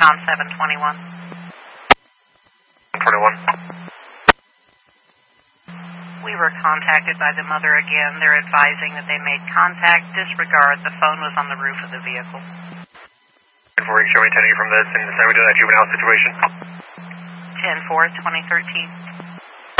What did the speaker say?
Intercom 721. 21. We were contacted by the mother again. They're advising that they made contact. Disregard. The phone was on the roof of the vehicle. 10-4, show me 10 from this, and how we do that juvenile situation. 10-4, 2013.